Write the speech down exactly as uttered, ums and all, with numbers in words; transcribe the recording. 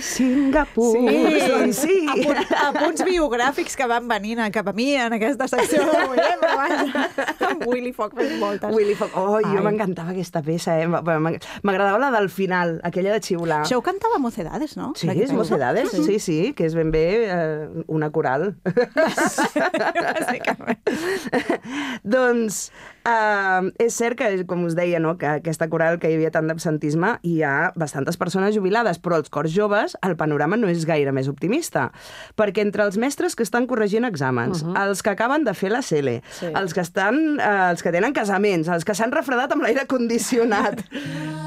Singapur. Sí, Doncs sí. Apunt, apunts biogràfics que van venint cap a mi en aquesta secció de Mollem, però vaja. Willy Fogg fes voltes. Willy Fogg. Oh, jo Ai. m'encantava aquesta peça, eh? M'agradava la del final, aquella de xiular. Això ho cantava Mocedades, no? Sí, és Mocedades, sí. sí, sí, que és ben bé eh, una coral. Bàsicament. Doncs uh, és cert que, com us deia, no, que aquesta coral que hi havia tant d'absentisme, hi ha bastantes persones jubilades, però als cors joves el panorama no és gaire més optimista, perquè entre els mestres que estan corregint exàmens, uh -huh. els que acaben de fer la C L E, sí. els que estan, uh, els que tenen casaments, els que s'han refredat amb l'aire condicionat,